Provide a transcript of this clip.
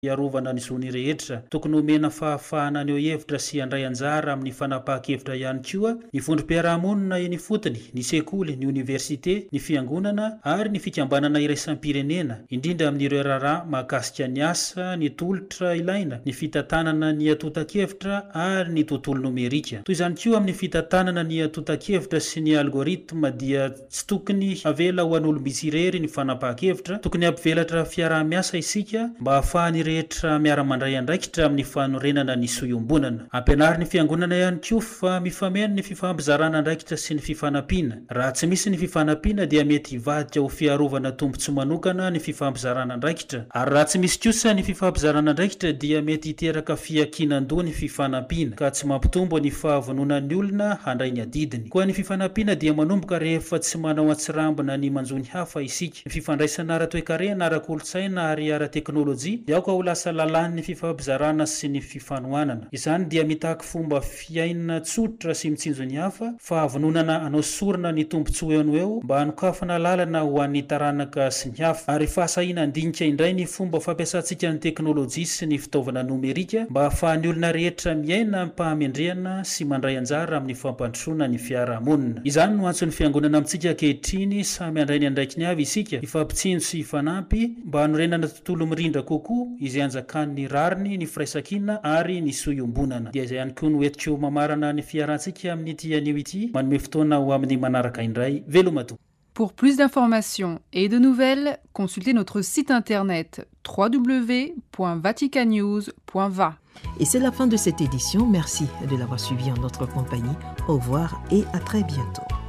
iarovana ny zony rehetra. Tokony omena fahafahana aneo hevitra sy andray anjara amin'ny fanapahan-kevitra ihany koa ny vondrom-piarahamonina eny fotony, ny sekoly, ny universite, ny fiangonana ary ny fikambanana iraisam-pirenena, indrindra amin'ireo raharaha mahakasika ny asa, ny tolotra ilaina, ny fitantanana ny atotan-kevitra ary ny tontolo nomerika. Toy izany koa amin'ny fitantanana ny atotan-kevitra sy ny algoritma dia tsy tokony avela ho an'olo misy irery ny fanapahan-kevitra, tokony hampivelatra fiaraha-miasa isika mba ahafahany rehetra miara-mandray andraikitra amin'ny fanorenana ny soiombonana. Ampianary ny fiangonana ihany koa fa mifameno ny fifampizarana andraikitra sy ny fifanampiana. Raha tsy misy ny fifanampiana dia mety hivadika ho fiarovana tombontsoa manokana ny fifampizarana andraikitra, ary raha tsy misy kosa ny fifampizarana andraikitra dia mety hiteraka fiakinan-doha ny fifanampiana ka tsy mampitombo ny fahavononan'ny olona handray ny adidiny. Koa ny fifanampiana dia manomboka rehefa tsy manao atsirambina ny manjony hafa isika. Ny fifandraisana ara-toekarena, ara-kolontsaina ary ara-teknôlôjia dia aoka ho lasa lalan'ny fifampizarana sy ny fifanohanana. Izany dia mitaky fomba fiaina tsotra sy mitsinjo ny hafa, fahavononana anao sorona ny tombontsoa eo no eo mba hanokafana lalana ho an'ny taranaka sy ny hafa, ary fahasahina andinika indray ny fomba fampiasantsika ny teknôlôjia sy ny fitaovana nomerika mba ahafahan'ny olona rehetra miaina mpahamendrehana sy mandray anjara amin'ny fampandrosoana ny fiarahamonina. Izany no antson'ny fiangonana amintsika ankehitriny, samy handray ny andraikiny avy isika, ifampitsinjo sy ifanampy mba hanorenana tontolo mirindra kokoa izay anjakan'ny rariny, ny firaisankina ary ny soiombonana. Dia izay ihany koa no entiko mamarana ny fiarahantsika amin'ity anio ity, manome fotoana ho amin'ny manaraka indray. Velomato. Pour plus d'informations et de nouvelles, consultez notre site internet www.vaticanews.va. Et c'est la fin de cette édition. Merci de l'avoir suivi en notre compagnie. Au revoir et à très bientôt.